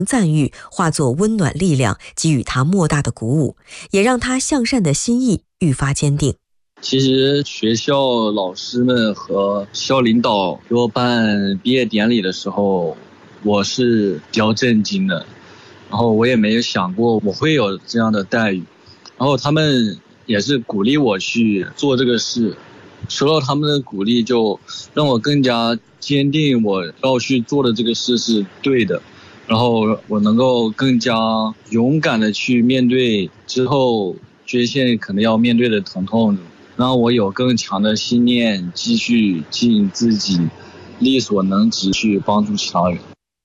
赞誉化作温暖力量，给予他莫大的鼓舞，也让他向善的心意愈发坚定。 其实学校老师们和校领导给我办毕业典礼的时候，我是比较震惊的，然后我也没有想过我会有这样的待遇，然后他们也是鼓励我去做这个事，受到他们的鼓励就让我更加坚定我要去做的这个事是对的，然后我能够更加勇敢的去面对之后缺陷可能要面对的疼痛，让我有更强的信念，继续尽自己力所能及去帮助其他人。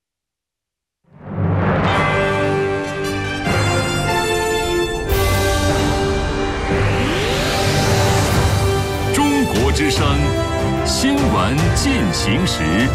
中国之声新闻进行时。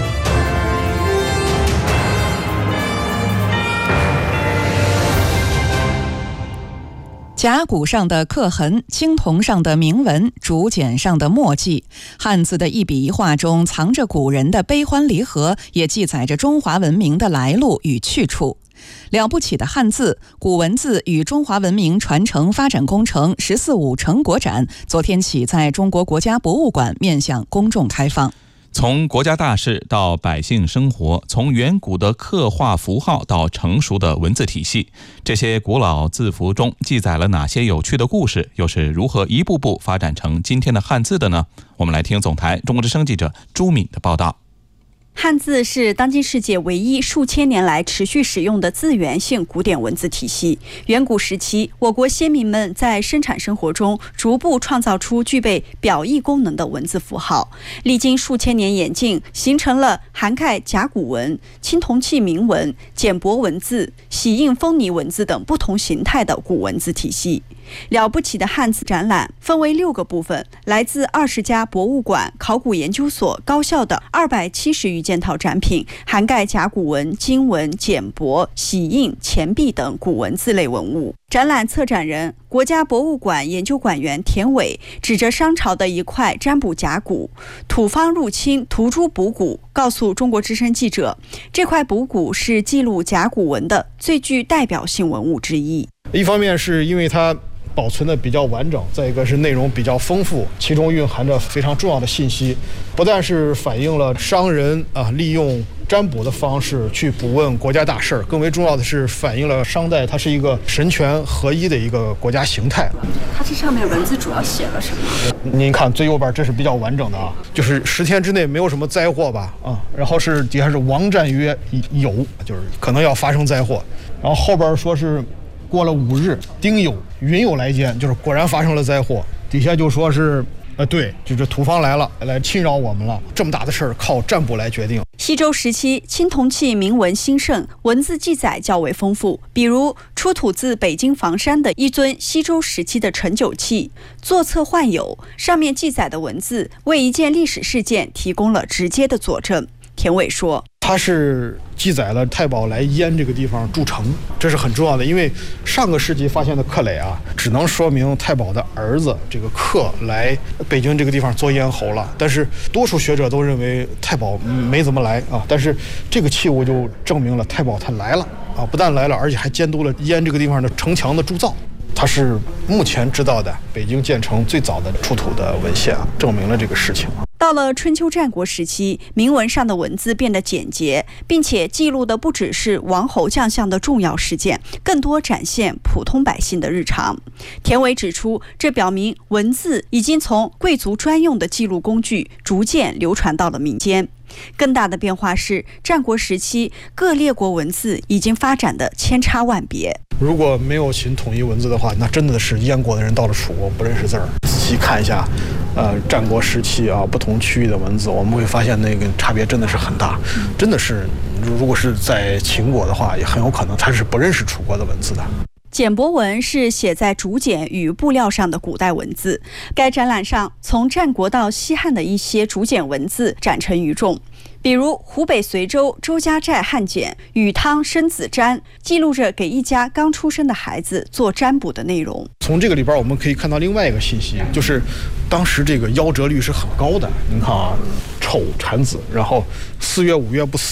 甲骨上的刻痕，青铜上的铭文，竹简上的墨迹，汉字的一笔一画中藏着古人的悲欢离合，也记载着中华文明的来路与去处。了不起的汉字，古文字与中华文明传承发展工程“14·5”成果展昨天起在中国国家博物馆面向公众开放。 从国家大事到百姓生活，从远古的刻画符号到成熟的文字体系，这些古老字符中记载了哪些有趣的故事，又是如何一步步发展成今天的汉字的呢？我们来听总台中国之声记者朱敏的报道。 汉字是当今世界唯一数千年来持续使用的字源性古典文字体系。远古时期，我国先民们在生产生活中逐步创造出具备表意功能的文字符号，历经数千年演进，形成了涵盖甲骨文、青铜器铭文、简帛文字、玺印封泥文字等不同形态的古文字体系。了不起的汉字展览分为6个部分，来自20家博物馆、考古研究所、高校的270余件套展品，涵盖甲骨文、金文、简帛、玺印、钱币等古文字类文物。展览策展人、国家博物馆研究馆员田伟指着商朝的一块占卜甲骨，土方入侵，涂诸补骨，告诉中国之声记者，这块补骨是记录甲骨文的最具代表性文物之一。 一方面是因为它保存的比较完整，再一个是内容比较丰富，其中蕴含着非常重要的信息，不但是反映了商人利用占卜的方式去卜问国家大事，更为重要的是反映了商代它是一个神权合一的一个国家形态。 它这上面文字主要写了什么？ 您看最右边这是比较完整的就是10天之内没有什么灾祸吧然后是底下是王战曰有，就是可能要发生灾祸，然后后边说是过了5日，丁酉，云有来见，就是果然发生了灾祸。底下就说是，对，就是土方来了，来侵扰我们了。这么大的事儿靠占卜来决定。 西周时期，青铜器铭文兴盛，文字记载较为丰富。比如出土自北京房山的一尊西周时期的盛酒器，座侧幻有，上面记载的文字为一件历史事件提供了直接的佐证。田伟说， 它是记载了太保来燕这个地方筑城，这是很重要的，因为上个世纪发现的刻垒只能说明太保的儿子这个克来北京这个地方做燕侯了，但是多数学者都认为太保没怎么来但是这个器物就证明了太保他来了不但来了，而且还监督了燕这个地方的城墙的铸造。它是目前知道的北京建成最早的出土的文献证明了这个事情。 到了春秋战国时期，铭文上的文字变得简洁，并且记录的不只是王侯将相的重要事件，更多展现普通百姓的日常。田伟指出，这表明文字已经从贵族专用的记录工具逐渐流传到了民间。更大的变化是，战国时期各列国文字已经发展的千差万别。 如果没有秦统一文字的话，那真的是燕国的人到了楚国不认识字儿。仔细看一下战国时期不同区域的文字，我们会发现那个差别真的是很大，真的是如果是在秦国的话，也很有可能他是不认识楚国的文字的。 简帛文是写在竹简与布料上的古代文字。该展览上从战国到西汉的一些竹简文字展陈于众，比如湖北随州周家寨汉简禹汤生子占，记录着给一家刚出生的孩子做占卜的内容。 从这个里边我们可以看到另外一个信息，就是当时这个夭折率是很高的。您看丑产子，然后4月5月不死，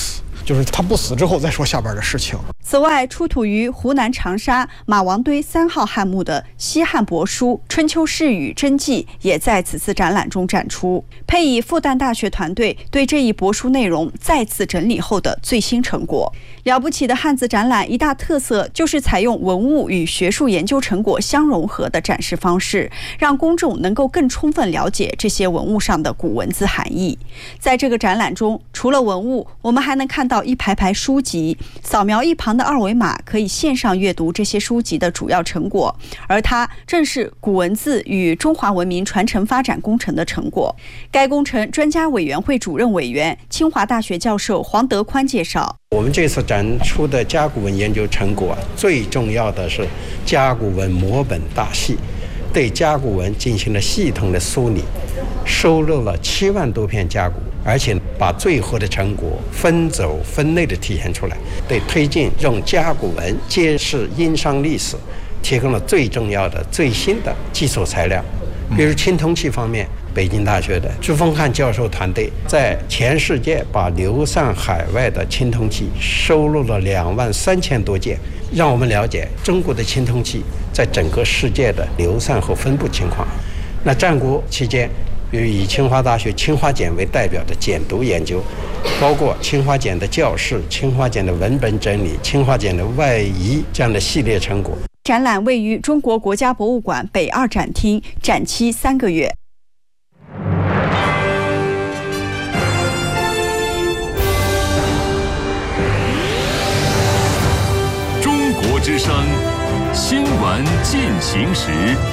就是他不死之后再说下边的事情。 此外，出土于湖南长沙马王堆3号汉墓的西汉帛书《春秋释语真迹》也在此次展览中展出，配以复旦大学团队对这一帛书内容再次整理后的最新成果。了不起的汉字展览一大特色就是采用文物与学术研究成果相融合的展示方式，让公众能够更充分了解这些文物上的古文字含义。在这个展览中，除了文物，我们还能看到一排排书籍，扫描一旁的二维码可以线上阅读这些书籍的主要成果，而它正是古文字与中华文明传承发展工程的成果。该工程专家委员会主任委员、清华大学教授黄德宽介绍， 我们这次展出的甲骨文研究成果，最重要的是甲骨文摹本大系，对甲骨文进行了系统的梳理，收录了7万多篇甲骨，而且把最后的成果分轴分类的体现出来，对推进用甲骨文揭示殷商历史提供了最重要的最新的基础材料。比如青铜器方面，北京大学的朱峰汉教授团队在全世界把流散海外的青铜器收录了23000多件，让我们了解中国的青铜器在整个世界的流散和分布情况。那战国期间，比如以清华大学清华简为代表的简牍研究，包括清华简的教室、清华简的文本整理、清华简的外移这样的系列成果。 展览位于中国国家博物馆北2展厅，展期3个月。 中国之声新闻进行时。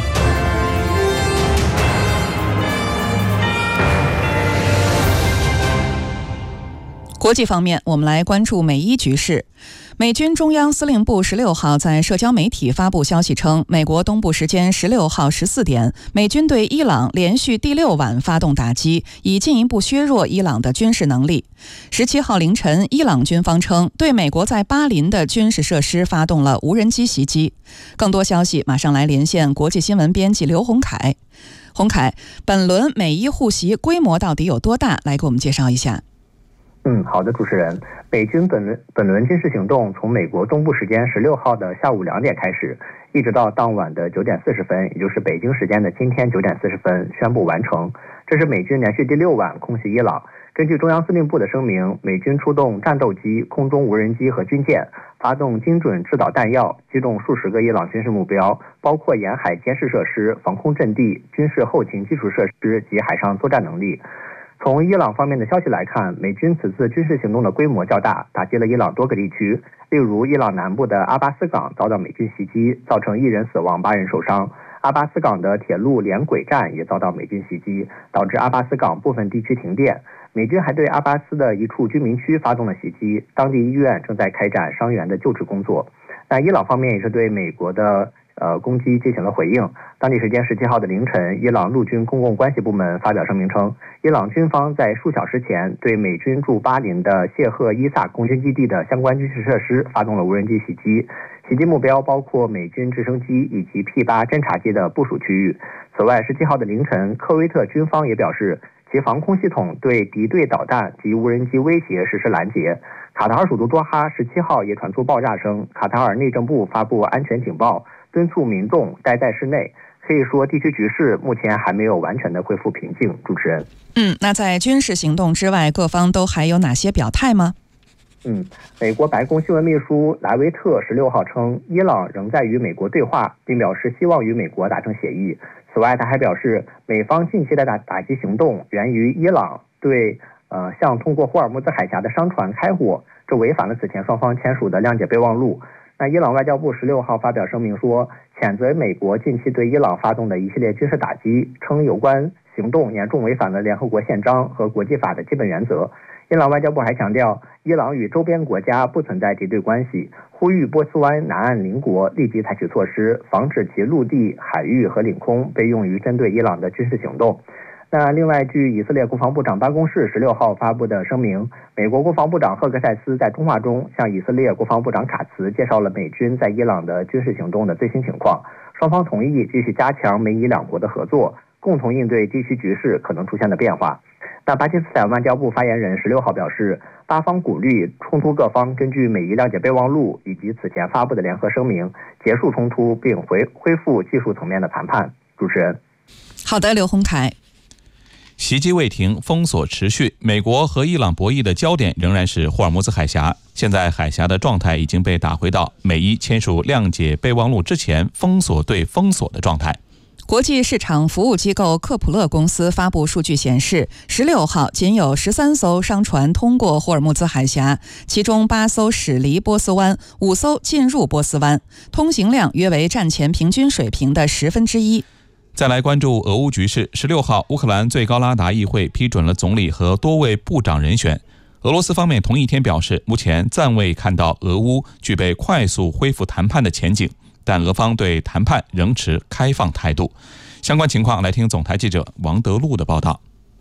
国际方面，我们来关注美伊局势。美军中央司令部16号在社交媒体发布消息称，美国东部时间16号14点，美军对伊朗连续第6晚发动打击，以进一步削弱伊朗的军事能力。17号凌晨，伊朗军方称对美国在巴林的军事设施发动了无人机袭击。更多消息马上来连线国际新闻编辑刘洪凯。洪凯，本轮美伊互袭规模到底有多大？来给我们介绍一下。 好的，主持人。美军本轮军事行动从美国东部时间16号的下午2点开始，一直到当晚的9点40分，也就是北京时间的今天9点40分宣布完成。这是美军连续第6晚空袭伊朗。根据中央司令部的声明，美军出动战斗机、空中无人机和军舰，发动精准制导弹药，击中数十个伊朗军事目标，包括沿海监视设施、防空阵地、军事后勤基础设施及海上作战能力。从伊朗方面的消息来看，美军此次军事行动的规模较大，打击了伊朗多个地区。例如，伊朗南部的阿巴斯港遭到美军袭击，造成1人死亡、8人受伤。阿巴斯港的铁路连轨站也遭到美军袭击，导致阿巴斯港部分地区停电。美军还对阿巴斯的一处居民区发动了袭击，当地医院正在开展伤员的救治工作。但伊朗方面也是对美国的攻击进行了回应。当地时间17号的凌晨，伊朗陆军公共关系部门发表声明称，伊朗军方在数小时前对美军驻巴林的谢赫伊萨空军基地的相关军事设施发动了无人机袭击，袭击目标包括美军直升机以及 P-8 侦察机的部署区域。此外，17号的凌晨，科威特军方也表示，其防空系统对敌对导弹及无人机威胁实施拦截。卡塔尔首都多哈17号也传出爆炸声，卡塔尔内政部发布安全警报，敦促民众待在室内。可以说，地区局势目前还没有完全的恢复平静。主持人， 那在军事行动之外，各方都还有哪些表态吗？ 美国白宫新闻秘书莱维特16号称，伊朗仍在与美国对话，并表示希望与美国达成协议。此外，他还表示，美方近期的打击行动源于伊朗对向通过霍尔木兹海峡的商船开火，这违反了此前双方签署的谅解备忘录。那伊朗外交部16号发表声明说，谴责美国近期对伊朗发动的一系列军事打击，称有关行动严重违反了联合国宪章和国际法的基本原则。伊朗外交部还强调，伊朗与周边国家不存在敌对关系，呼吁波斯湾南岸邻国立即采取措施，防止其陆地、海域和领空被用于针对伊朗的军事行动。那另外，据以色列国防部长办公室16号发布的声明，美国国防部长赫克塞斯在通话中向以色列国防部长卡茨介绍了美军在伊朗的军事行动的最新情况，双方同意继续加强美以两国的合作，共同应对地区局势可能出现的变化。那巴基斯坦外交部发言人16号表示， 巴方鼓励冲突各方根据美伊谅解备忘录以及此前发布的联合声明结束冲突，并恢复技术层面的谈判。主持人。 好的，刘洪凯。 袭击未停，封锁持续，美国和伊朗博弈的焦点仍然是霍尔木兹海峡。现在海峡的状态已经被打回到美伊签署谅解备忘录之前封锁对封锁的状态。 国际市场服务机构克普勒公司发布数据显示，16号仅有13艘商船通过霍尔木兹海峡，其中8艘驶离波斯湾，5艘进入波斯湾，通行量约为战前平均水平的1/10。 再来关注俄乌局势。16号，乌克兰最高拉达议会批准了总理和多位部长人选。俄罗斯方面同一天表示，目前暂未看到俄乌具备快速恢复谈判的前景，但俄方对谈判仍持开放态度。相关情况来听总台记者王德禄的报道。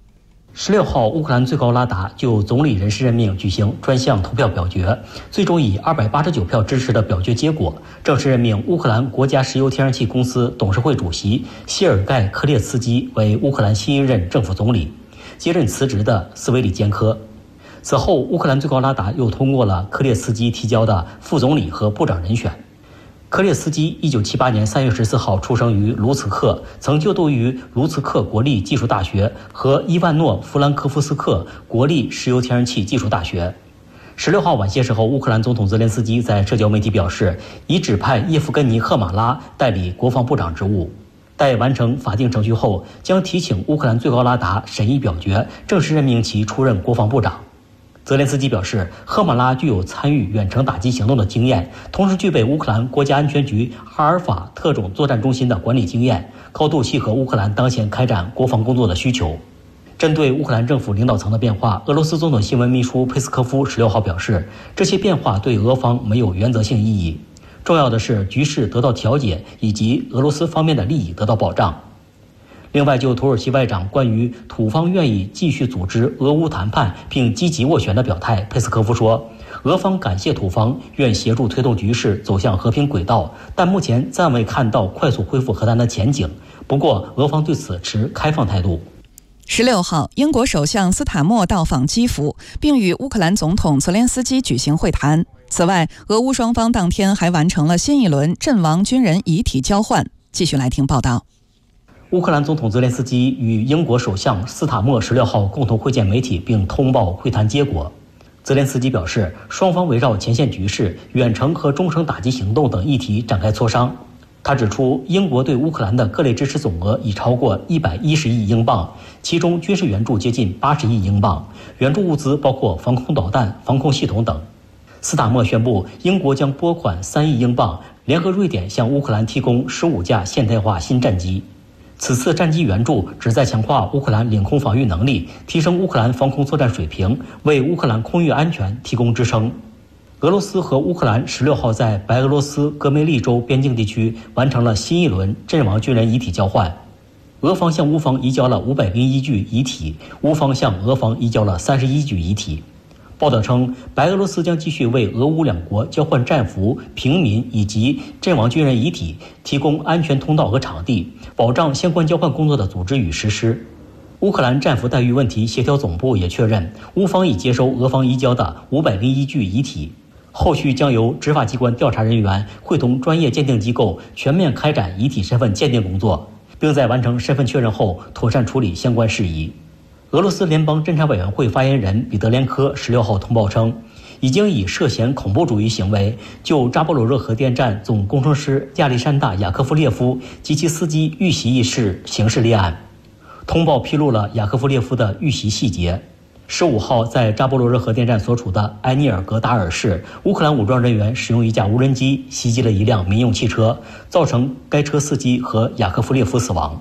16号，乌克兰最高拉达就总理人事任命举行专项投票表决，最终以289票支持的表决结果，正式任命乌克兰国家石油天然气公司董事会主席谢尔盖·科列茨基为乌克兰新一任政府总理，接任辞职的斯维里坚科。此后，乌克兰最高拉达又通过了科列茨基提交的副总理和部长人选。科列茨基1978年3月14号出生于卢茨克，曾就读于卢茨克国立技术大学和伊万诺·弗兰科夫斯克国立石油天然气技术大学。16号晚些时候，乌克兰总统泽连斯基在社交媒体表示，已指派叶夫根尼·赫马拉代理国防部长职务。待完成法定程序后，将提请乌克兰最高拉达审议表决，正式任命其出任国防部长。泽连斯基表示，赫马拉具有参与远程打击行动的经验，同时具备乌克兰国家安全局阿尔法特种作战中心的管理经验，高度契合乌克兰当前开展国防工作的需求。针对乌克兰政府领导层的变化，俄罗斯总统新闻秘书佩斯科夫16号表示，这些变化对俄方没有原则性意义，重要的是局势得到调解，以及俄罗斯方面的利益得到保障。另外，就土耳其外长关于土方愿意继续组织俄乌谈判并积极斡旋的表态，佩斯科夫说，俄方感谢土方，愿协助推动局势走向和平轨道，但目前暂未看到快速恢复和谈的前景。不过，俄方对此持开放态度。 16号，英国首相斯塔默到访基辅，并与乌克兰总统泽连斯基举行会谈。此外，俄乌双方当天还完成了新一轮阵亡军人遗体交换。继续来听报道。 乌克兰总统泽连斯基与英国首相斯塔默16号共同会见媒体，并通报会谈结果。泽连斯基表示，双方围绕前线局势、远程和中程打击行动等议题展开磋商。他指出，英国对乌克兰的各类支持总额已超过110亿英镑，其中军事援助接近80亿英镑，援助物资包括防空导弹、防空系统等。斯塔默宣布，英国将拨款3亿英镑，联合瑞典向乌克兰提供15架现代化新战机。此次战机援助旨在强化乌克兰领空防御能力，提升乌克兰防空作战水平，为乌克兰空域安全提供支撑。俄罗斯和乌克兰16号在白俄罗斯戈梅利州边境地区完成了新一轮阵亡军人遗体交换。俄方向乌方移交了501具遗体，乌方向俄方移交了31具遗体。报道称，白俄罗斯将继续为俄乌两国交换战俘、平民以及阵亡军人遗体提供安全通道和场地，保障相关交换工作的组织与实施。乌克兰战俘待遇问题协调总部也确认，乌方已接收俄方移交的501具遗体，后续将由执法机关调查人员会同专业鉴定机构全面开展遗体身份鉴定工作，并在完成身份确认后妥善处理相关事宜。俄罗斯联邦侦查委员会发言人彼得连科16号通报称，已经以涉嫌恐怖主义行为就扎波罗热核电站总工程师亚历山大·雅科夫列夫及其司机遇袭一事刑事立案。通报披露了雅科夫列夫的遇袭细节。15号，在扎波罗热核电站所处的埃涅尔格达尔市，乌克兰武装人员使用一架无人机袭击了一辆民用汽车，造成该车司机和雅科夫列夫死亡。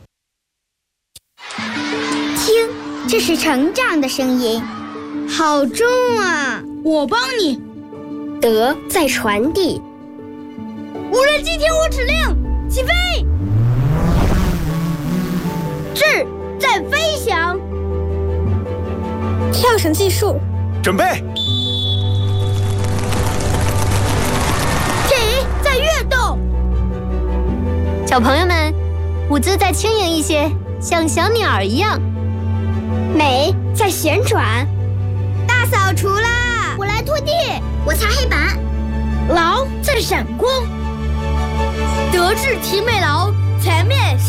这是成长的声音，好重啊！ 我帮你。 德在传递。 无人机听我指令，起飞。 智在飞翔。跳绳计数， 准备。 体在跃动。 小朋友们，舞姿再轻盈一些，像小鸟一样。 美在旋转， 大扫除除啦！ 我来拖地， 我擦黑板。 劳在闪光，德智体美劳全面